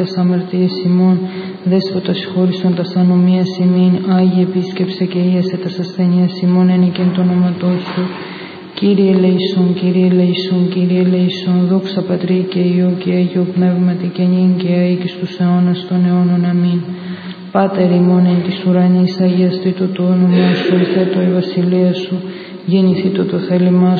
τας αμαρτίες ημών, Δέσποτα συγχώρησον τας ανομίας ημίν, Άγιε επίσκεψε και ίασε τας ασθένειας ημών, ενικεν το όνοματό σου. Κύριε ελέησον, Κύριε ελέησον, Κύριε ελέησον, δόξα Πατρί και Υιό και Αγιο Πνεύματι και νυν και αεί και στους αιώνας των αιώνων. Αμήν. Πάτερ ημών εν της ουρανής, αγιαστήτω το όνομά σου, ελθέτω η βασιλεία σου, γεννηθήτω το θέλημά